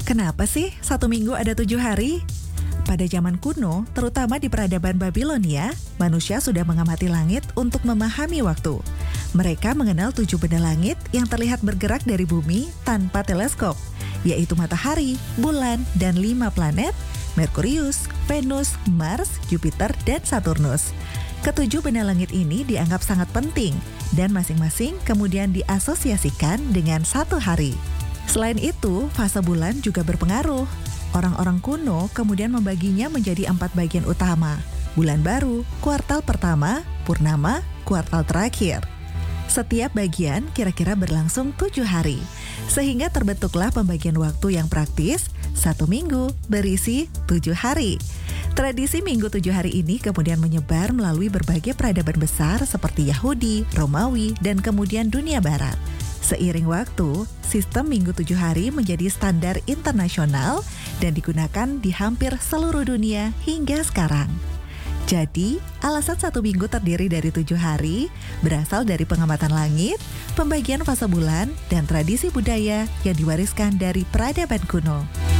Kenapa sih 1 minggu ada 7 hari? Pada zaman kuno, terutama di peradaban Babilonia, manusia sudah mengamati langit untuk memahami waktu. Mereka mengenal 7 benda langit yang terlihat bergerak dari bumi tanpa teleskop, yaitu matahari, bulan, dan 5 planet, Merkurius, Venus, Mars, Jupiter, dan Saturnus. Ketujuh benda langit ini dianggap sangat penting, dan masing-masing kemudian diasosiasikan dengan satu hari. Selain itu, fase bulan juga berpengaruh. Orang-orang kuno kemudian membaginya menjadi 4 bagian utama: bulan baru, kuartal pertama, purnama, kuartal terakhir. Setiap bagian kira-kira berlangsung 7 hari, sehingga terbentuklah pembagian waktu yang praktis. 1 minggu berisi 7 hari. Tradisi minggu 7 hari ini kemudian menyebar melalui berbagai peradaban besar seperti Yahudi, Romawi, dan kemudian dunia barat. Seiring waktu, sistem minggu 7 hari menjadi standar internasional dan digunakan di hampir seluruh dunia hingga sekarang. Jadi, alasan 1 minggu terdiri dari 7 hari berasal dari pengamatan langit, pembagian fase bulan, dan tradisi budaya yang diwariskan dari peradaban kuno.